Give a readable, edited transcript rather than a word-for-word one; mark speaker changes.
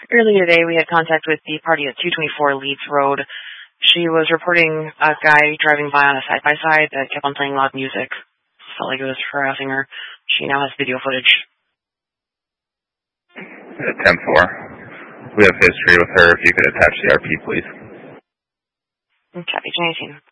Speaker 1: Earlier today, we had contact with the party at 224 Leeds Road. She was reporting a guy driving by on a side-by-side that kept on playing loud music. Felt like it was harassing her. She now has video footage.
Speaker 2: 10-4. We have history with her. If you could attach the RP, please.
Speaker 1: Copy, 2018.